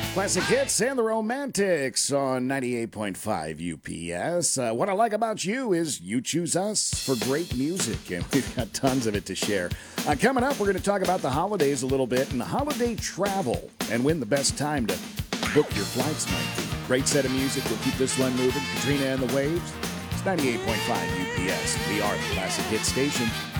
Classic hits and the romantics on 98.5 UPS. What I like about you is you choose us for great music, and we've got tons of it to share. Coming up, we're going to talk about the holidays a little bit and holiday travel and when the best time to book your flights might be. Great set of music. We'll keep this one moving. Katrina and the Waves. It's 98.5 UPS. We are the Classic Hit Station.